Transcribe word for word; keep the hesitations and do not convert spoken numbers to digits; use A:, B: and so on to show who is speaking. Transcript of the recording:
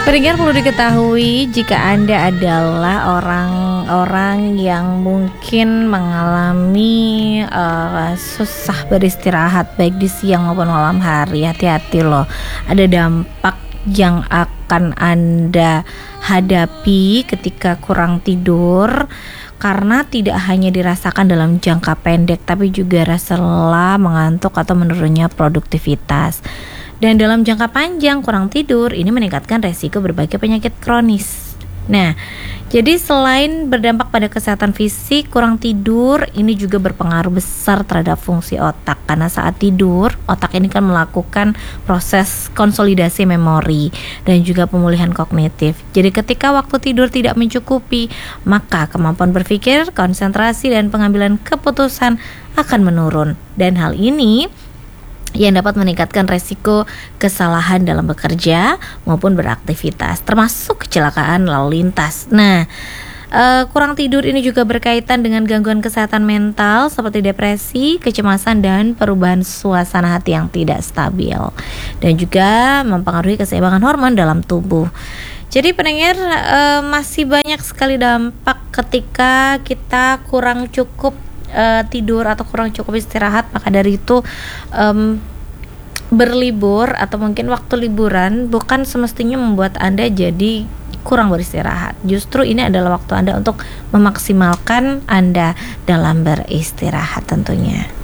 A: Pendengar perlu diketahui jika Anda adalah orang-orang yang mungkin mengalami uh, susah beristirahat baik di siang maupun malam hari, hati-hati loh. Ada dampak yang akan Anda hadapi ketika kurang tidur, karena tidak hanya dirasakan dalam jangka pendek tapi juga rasa lelah, mengantuk atau menurunnya produktivitas. Dan dalam jangka panjang kurang tidur ini meningkatkan resiko berbagai penyakit kronis. Nah, jadi selain berdampak pada kesehatan fisik, kurang tidur ini juga berpengaruh besar terhadap fungsi otak. Karena saat tidur, otak ini kan melakukan proses konsolidasi memori dan juga pemulihan kognitif. Jadi ketika waktu tidur tidak mencukupi, maka kemampuan berpikir, konsentrasi, dan pengambilan keputusan akan menurun. Dan hal ini yang dapat meningkatkan resiko kesalahan dalam bekerja maupun beraktivitas, termasuk kecelakaan lalu lintas. Nah, uh, kurang tidur ini juga berkaitan dengan gangguan kesehatan mental seperti depresi, kecemasan, dan perubahan suasana hati yang tidak stabil, dan juga mempengaruhi keseimbangan hormon dalam tubuh. Jadi pendengar, uh, masih banyak sekali dampak ketika kita kurang cukup Uh, tidur atau kurang cukup istirahat. Maka dari itu um, berlibur atau mungkin waktu liburan bukan semestinya membuat Anda jadi kurang beristirahat. Justru ini adalah waktu Anda untuk memaksimalkan Anda dalam beristirahat tentunya.